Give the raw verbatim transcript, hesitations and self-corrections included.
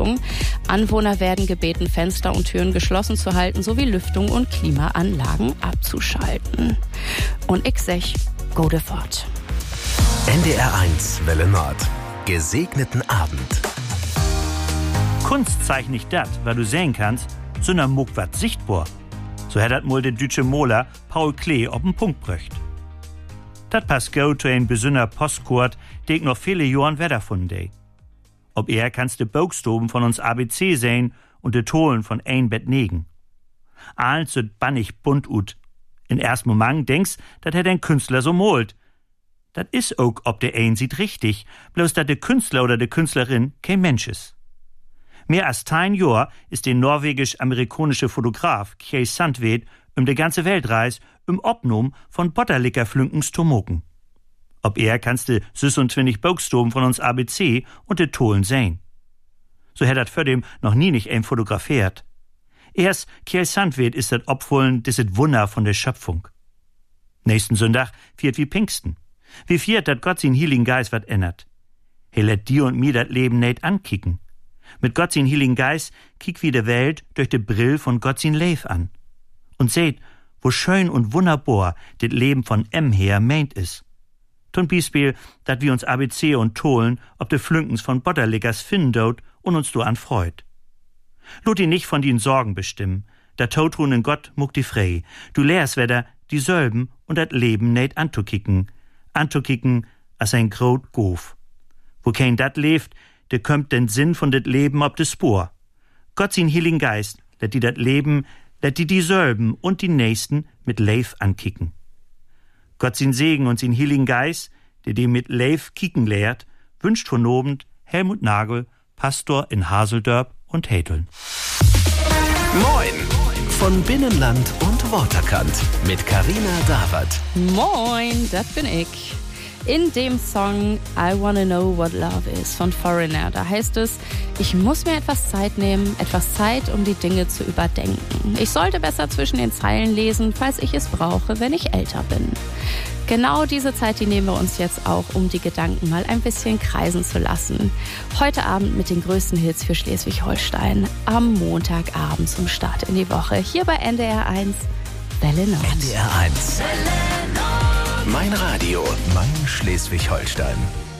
Luftkühlung. Anwohner werden gebeten, Fenster und Türen geschlossen zu halten, sowie Lüftung und Klimaanlagen abzuschalten. Und ich sag, gute Fahrt. N D R eins Welle Nord. Gesegneten Abend. Kunst zeigt nicht das, was du sehen kannst, sondern muck wat sichtbar. So hat dat mal der deutsche Maler Paul Klee auf den Punkt bröcht. Dat passt go zu ein besonderer Postkort, den ich noch viele Jahren weiter von dei. Ob er kannst de Buchstaben von uns A B C sehen und de Tolen von ein Bett negen. Allen so bannig bunt ut. In erst Moment denkst, dat hat ein Künstler so molt. Dat is auch, ob der ein sieht richtig, bloß dat der Künstler oder de Künstlerin kein Mensch is. Mehr als ein Jahr ist der norwegisch-amerikanische Fotograf Kjell Sandved um die ganze Welt reist, um Opnum von Botterlicker Flünkens Tomoken. Ob er kannst du sechsundzwanzig Buchstaben von uns A B C und de Tolen sehen. So hat dat für dem noch nie nicht ein fotografiert. Erst Kjell Sandved ist dat Opfullen des Wunder von der Schöpfung. Nächsten Sonntag viert wie Pfingsten. Wie viert, dat Gott sin Heiligen Geist wat ändert. He let dir und mir dat Leben nicht ankicken. Mit Gott sin Heiligen Geist kick wie de Welt durch de Brill von Gott sin Leif an. Und seht, wo schön und wunderbar det Leben von em her meint is. Zum Beispiel, dat wir uns A B C und Tolen ob de Flünkens von Botterlickers finden dort und uns do an freut. Lot die nicht von den Sorgen bestimmen, der todruhenden Gott muck die frei. Du lehrst weder die Sölben und dat Leben nicht anzukicken. Anzukicken als ein grot Gof. Wo kein dat lebt, der kommt den Sinn von det Leben ob de Spur. Gott sin Heiligen Geist, let die dat Leben, let die die Sölben und die Nächsten mit Leif ankicken. Gott sin Segen und sin Heiligen Geist, der die mit Leif kicken lehrt, wünscht von Nobend Helmut Nagel, Pastor in Haseldörp und Häteln. Moin! Von Binnenland und Waterkant mit Carina Dawert. Moin, das bin ich. In dem Song I Wanna Know What Love Is von Foreigner, da heißt es, ich muss mir etwas Zeit nehmen, etwas Zeit, um die Dinge zu überdenken. Ich sollte besser zwischen den Zeilen lesen, falls ich es brauche, wenn ich älter bin. Genau diese Zeit, die nehmen wir uns jetzt auch, um die Gedanken mal ein bisschen kreisen zu lassen. Heute Abend mit den größten Hits für Schleswig-Holstein. Am Montagabend zum Start in die Woche. Hier bei N D R eins, Welle Nord. N D R eins. Mein Radio, mein Schleswig-Holstein.